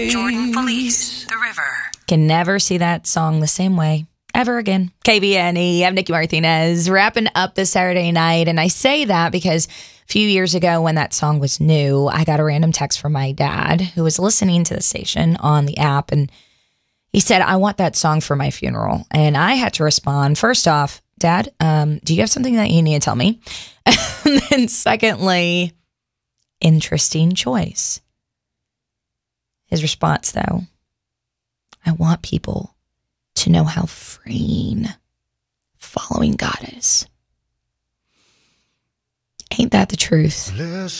Jordan Felice, The River. Can never see that song the same way ever again. KBNE, I'm Nikki Martinez, wrapping up this Saturday night. And I say that because a few years ago when that song was new, I got a random text from my dad who was listening to the station on the app. And he said, I want that song for my funeral. And I had to respond, first off, Dad, do you have something that you need to tell me? And then secondly, interesting choice. His response, though, I want people to know how freeing following God is. Ain't that the truth?